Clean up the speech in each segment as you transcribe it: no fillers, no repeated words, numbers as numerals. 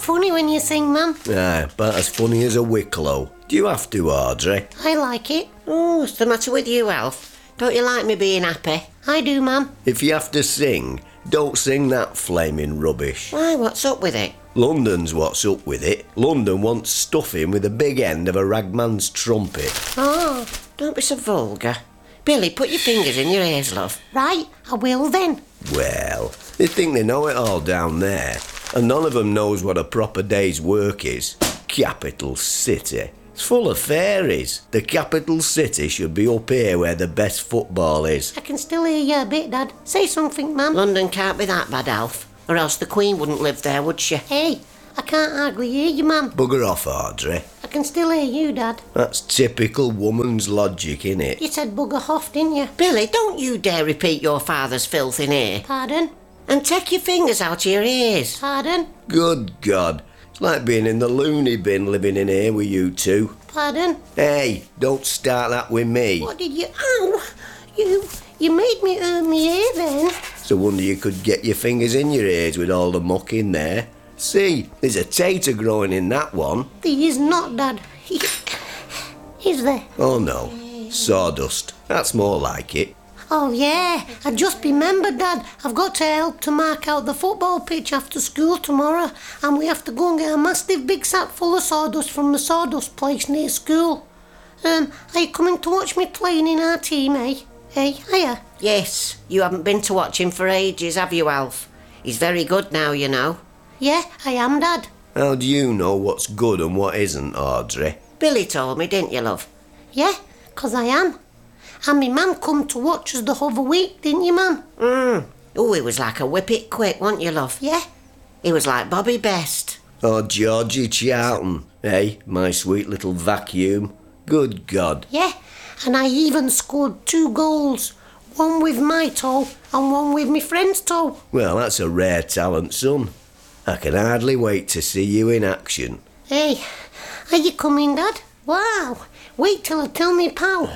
funny when you sing, Mum. Aye, about as funny as a Wicklow. Do you have to, Audrey? I like it. Oh, what's the matter with you, Alf? Don't you like me being happy? I do, Mum. If you have to sing, don't sing that flaming rubbish. Why, what's up with it? London's what's up with it. London wants stuffing with the big end of a ragman's trumpet. Oh, Don't be so vulgar. Billy, put your fingers in your ears, love. right, I will then. Well, they think they know it all down there, and none of them knows what a proper day's work is. Capital City. It's full of fairies. The capital city should be up here where the best football is. I can still hear you a bit, Dad. Say something, Mum. London can't be that bad, Alf. Or else the Queen wouldn't live there, would she? Hey, I can't hardly hear you, Mum. Bugger off, Audrey. I can still hear you, Dad. That's typical woman's logic, innit? You said bugger off, didn't you? Billy, don't you dare repeat your father's filth in here. Pardon? And take your fingers out of your ears. Pardon? Good God. It's like being in the loony bin living in here with you two. Pardon? Hey, don't start that with me. What did you... Ow! You made me hurt me ear then. It's a wonder you could get your fingers in your ears with all the muck in there. See, there's a tater growing in that one. There is not, Dad. Is there? Oh no, sawdust. That's more like it. Oh, yeah. I just remembered, Dad. I've got to help to mark out the football pitch after school tomorrow, and we have to go and get a massive big sack full of sawdust from the sawdust place near school. Are you coming to watch me playing in our team, eh? Hey, hiya. Yes, you haven't been to watch him for ages, have you, Alf? He's very good now, you know. Yeah, I am, Dad. How do you know what's good and what isn't, Audrey? Billy told me, didn't you, love? Yeah, 'cause I am. And me mum come to watch us the other week, didn't you, Mum? Oh, he was like a whip-it quick, wasn't you, love? Yeah. He was like Bobby Best. Oh, Georgie Charlton. Hey, my sweet little vacuum. Good God. Yeah, and I even scored 2 goals. One with my toe and one with my friend's toe. Well, that's a rare talent, son. I can hardly wait to see you in action. Hey, are you coming, Dad? Wow, wait till I tell me pal.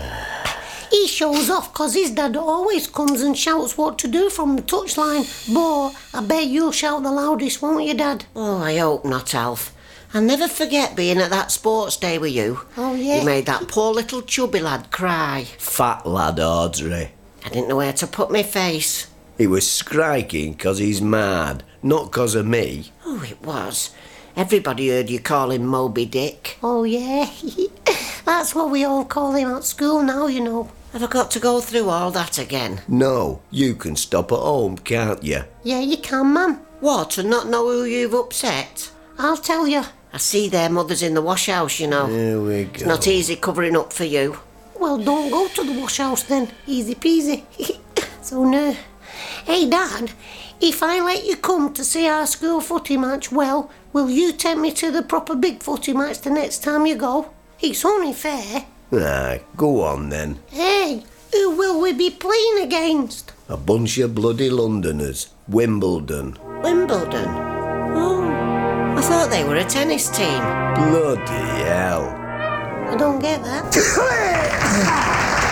He shows off 'cause his dad always comes and shouts what to do from the touchline. But I bet you'll shout the loudest, won't you, Dad? Oh, I hope not, Alf. I'll never forget being at that sports day with you. Oh, yeah. You made that poor little chubby lad cry. Fat lad, Audrey. I didn't know where to put my face. He was striking 'cause he's mad, not 'cause of me. Oh, it was. Everybody heard you call him Moby Dick. Oh, yeah. That's what we all call him at school now, you know. Have I got to go through all that again? No, you can stop at home, can't you? Yeah, you can, Mum. What, and not know who you've upset? I'll tell you. I see their mothers in the washhouse, you know. Here we go. It's not easy covering up for you. Well, don't go to the wash house then. Easy peasy. So, no. Hey, Dad, if I let you come to see our school footy match, well, will you take me to the proper big footy match the next time you go? It's only fair. Aye, go on then. Hey, who will we be playing against? A bunch of bloody Londoners. Wimbledon. Wimbledon? Oh, I thought they were a tennis team. Bloody hell. I don't get that.